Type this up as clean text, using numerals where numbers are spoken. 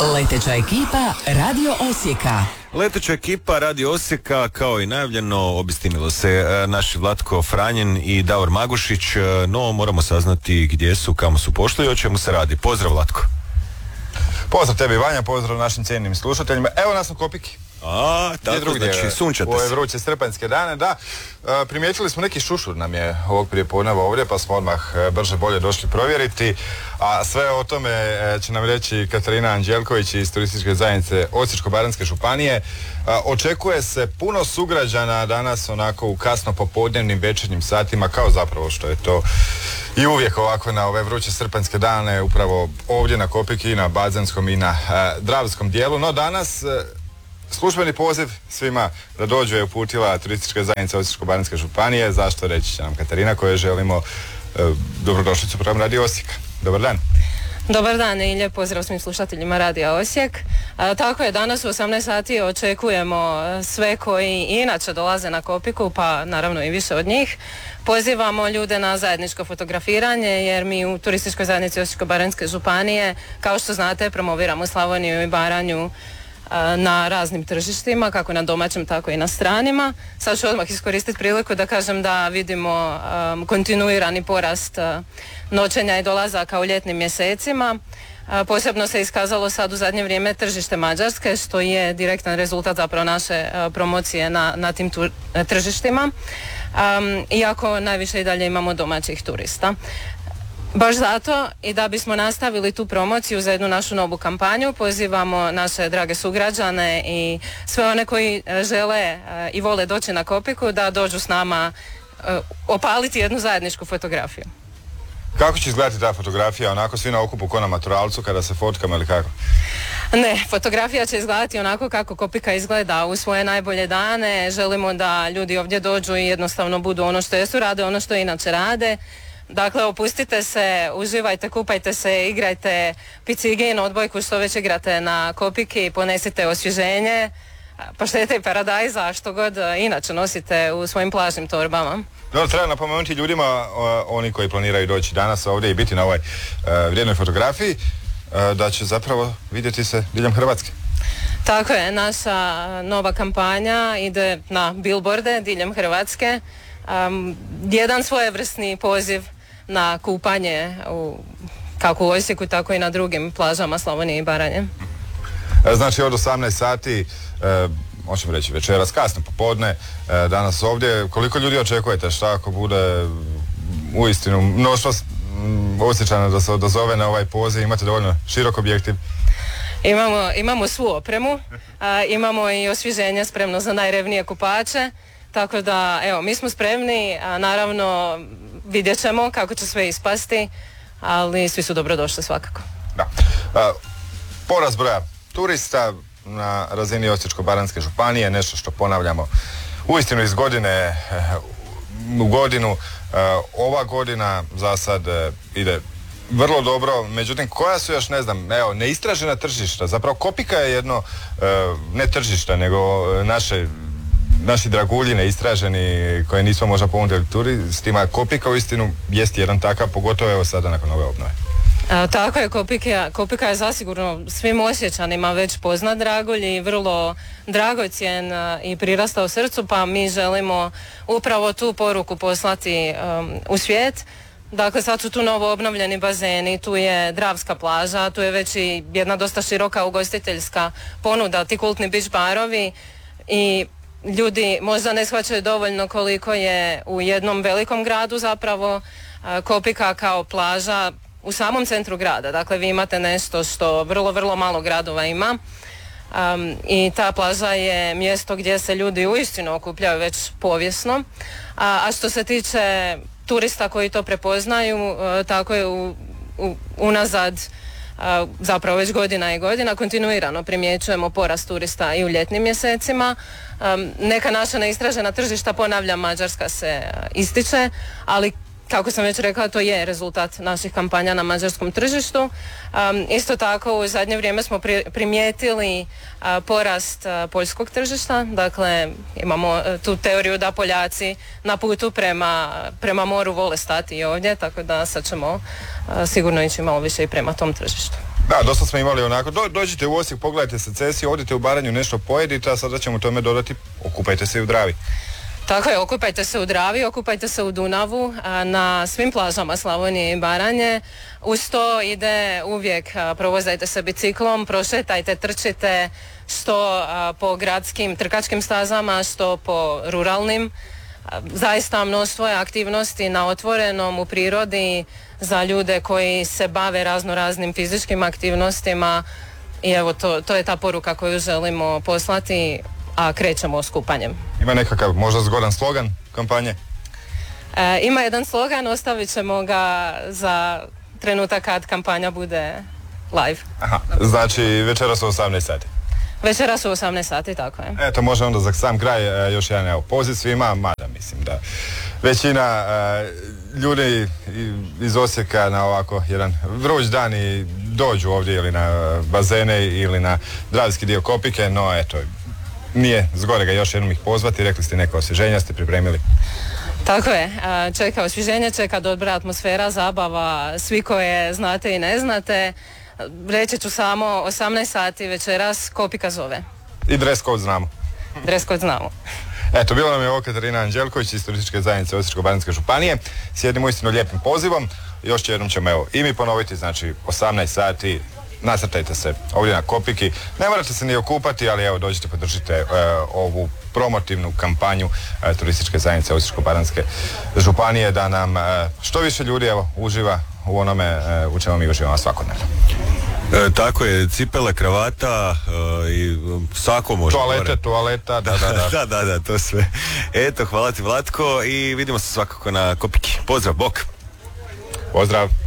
Leteća ekipa Radio Osijeka. Leteća ekipa Radio Osijeka, kao i najavljeno, obistinilo se naši Vlatko Franjen i Davor Magušić, no moramo saznati gdje su, kamo su pošli i o čemu se radi. Pozdrav, Vlatko. Pozdrav tebi, Vanja, pozdrav našim cijenjenim slušateljima. Evo nas u Kopiki. Tako, znači, sunčate se. U ove vruće srpanjske dane, da. Primijetili smo neki šušur nam je ovog prijepodneva ovdje, pa smo odmah brže bolje došli provjeriti. A sve o tome će nam reći Katarina Anđelković iz Turističke zajednice Osječko-baranjske županije. Očekuje se puno sugrađana danas onako u kasno popodnevnim večernjim satima, kao zapravo što je to i uvijek ovako na ove vruće srpanjske dane, upravo ovdje na Kopiki, na Bazenskom i na Dravskom dijelu. No danas službeni poziv svima da dođu je uputila Turistička zajednica Osječko-baranjske županije. Zašto, reći će nam Katarina, koje želimo dobrodošlicu u program Radio Osijek. Dobar dan. Dobar dan i lijep pozdrav svim slušateljima Radija Osijek. Tako je, danas u 18 sati očekujemo sve koji inače dolaze na Kopiku, pa naravno i više od njih. Pozivamo ljude na zajedničko fotografiranje, jer mi u Turističkoj zajednici Osječko-baranjske županije, kao što znate, promoviramo Slavoniju i Baranju na raznim tržištima, kako na domaćim, tako i na stranima. Sad ću odmah iskoristiti priliku da kažem da vidimo kontinuirani porast noćenja i dolazaka u ljetnim mjesecima. Posebno se iskazalo sad u zadnje vrijeme tržište Mađarske, što je direktan rezultat zapravo naše promocije na tim tržištima. Iako najviše i dalje imamo domaćih turista. Baš zato i da bismo nastavili tu promociju za jednu našu novu kampanju, pozivamo naše drage sugrađane i sve one koji žele i vole doći na Kopiku da dođu s nama opaliti jednu zajedničku fotografiju. Kako će izgledati ta fotografija? Onako svi na okupu ko na maturalcu kada se fotkamo ili kako? Ne, fotografija će izgledati onako kako Kopika izgleda u svoje najbolje dane. Želimo da ljudi ovdje dođu i jednostavno budu ono što jesu, rade ono što inače rade. Dakle, opustite se, uživajte, kupajte se, igrajte picigin, odbojku što već igrate na Kopiki, ponesite osvježenje, paštete i paradajza, što god inače nosite u svojim plažnim torbama. No, treba napomenuti ljudima, oni koji planiraju doći danas ovdje i biti na ovoj vrijednoj fotografiji, da će zapravo vidjeti se diljem Hrvatske. Tako je, naša nova kampanja ide na billboarde diljem Hrvatske. Jedan svojevrsni poziv na kupanje kako u Osijeku, tako i na drugim plažama Slavonije i Baranje. Znači od 18 sati, možemo reći večeras, kasno popodne, danas ovdje. Koliko ljudi očekujete? Šta ako bude uistinu mnoštvo Osječana da se odazove na ovaj poziv? Imate dovoljno širok objektiv? Imamo svu opremu, imamo i osvježenje spremno za najrevnije kupače. Tako da, evo, mi smo spremni, a naravno vidjet ćemo kako će sve ispasti, ali svi su dobrodošli svakako. Da. Porast broja turista na razini Osječko-baranjske županije, nešto što ponavljamo uistinu iz godine u godinu. Ova godina za sad ide vrlo dobro, međutim koja su još, ne znam, evo, neistražena tržišta. Zapravo Kopika je jedno, ne tržišta, nego naši dragulji neistraženi koje nismo možda ponudili turistima. Kopika uistinu jest jedan takav, pogotovo evo sada nakon ove obnove. Tako je, Kopika je zasigurno svim Osječanima već poznat dragulj i vrlo dragocjen i prirastao srcu, pa mi želimo upravo tu poruku poslati u svijet. Dakle, sad su tu novo obnovljeni bazeni, tu je Dravska plaža, tu je već i jedna dosta široka ugostiteljska ponuda, ti kultni beach barovi, i ljudi možda ne shvaćaju dovoljno koliko je u jednom velikom gradu zapravo Kopika kao plaža u samom centru grada. Dakle, vi imate nešto što vrlo, vrlo malo gradova ima. I ta plaža je mjesto gdje se ljudi uistinu okupljaju već povijesno. A što se tiče turista koji to prepoznaju, tako je unazad zapravo već godina i godina kontinuirano primjećujemo porast turista i u ljetnim mjesecima. Neka naša neistražena tržišta, ponavljam, Mađarska se ističe, ali kako sam već rekla, to je rezultat naših kampanja na mađarskom tržištu. Isto tako u zadnje vrijeme smo primijetili porast poljskog tržišta. Dakle, imamo tu teoriju da Poljaci na putu prema moru vole stati i ovdje, tako da sad ćemo sigurno ići malo više i prema tom tržištu. Da, dosta smo imali onako, dođite u Osijek, pogledajte secesiju, odite u Baranju, nešto pojedite, a sada ćemo tome dodati, okupajte se i u Dravi. Tako je, okupajte se u Dravi, okupajte se u Dunavu, na svim plažama Slavonije i Baranje. Uz to ide uvijek, provozajte se biciklom, prošetajte, trčite, što po gradskim trkačkim stazama, što po ruralnim. Zaista mnoštvo je aktivnosti na otvorenom, u prirodi, za ljude koji se bave raznoraznim fizičkim aktivnostima i evo to je ta poruka koju želimo poslati, a krećemo s kupanjem. Ima nekakav možda zgodan slogan kampanje? Ima jedan slogan, ostavit ćemo ga za trenutak kad kampanja bude live. Aha, znači večeras u 18 sati. Večeras u 18 sati, tako je. Eto, može onda za sam kraj još jedan poziv svima, mada mislim da većina ljudi iz Osijeka na ovako jedan vruć dan i dođu ovdje ili na bazene ili na dravski dio Kopike, no eto, nije zgorega još jednom ih pozvati, rekli ste neka osvježenja ste pripremili. Tako je, čeka osvježenje, čeka dobra atmosfera, zabava, svi koje znate i ne znate. Reći ću samo 18 sati večeras, Kopika zove. I dress code znamo. Dress code znamo. Eto, bila nam je ovo Katarina Anđelković iz Turističke zajednice Osječko-baranjske županije s jednim uistinu lijepim pozivom. Još jednom ćemo evo i mi ponoviti, znači 18 sati, nasrtajte se ovdje na Kopiki. Ne morate se ni okupati, ali evo dođite, podržite ovu promotivnu kampanju Turističke zajednice Osječko-baranjske županije da nam što više ljudi evo uživa u onome u čemu mi uživamo svakodnevno. Tako je, cipele, kravata i svako može. Toaleta, da. Da, to sve. Eto, hvala ti Vlatko i vidimo se svakako na Kopiki. Pozdrav, bok. Pozdrav.